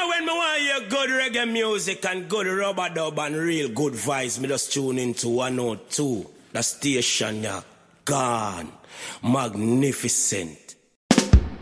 when me want hear good reggae music and good rubber dub and real good vibes, me just tune into 102. The station, yeah. Gone. Magnificent.